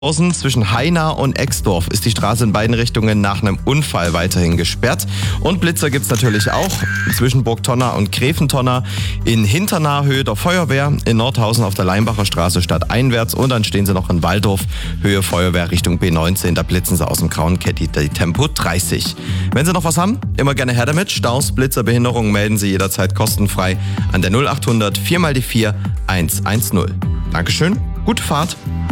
Außen zwischen Haina und Exdorf ist die Straße in beiden Richtungen nach einem Unfall weiterhin gesperrt. Und Blitzer gibt's natürlich auch zwischen Burgtonner und Gräfentonna, in Hinternah Höhe der Feuerwehr, in Nordhausen auf der Leimbacher Straße stadteinwärts und dann stehen sie noch in Waldorf Höhe Feuerwehr Richtung B19. Da blitzen sie aus dem grauen Caddy die Tempo 30. Wenn Sie noch was haben, immer gerne her damit. Staus, Blitzer, Behinderungen melden Sie jederzeit kostenfrei an der 0800 4x4 110. Dankeschön, gute Fahrt.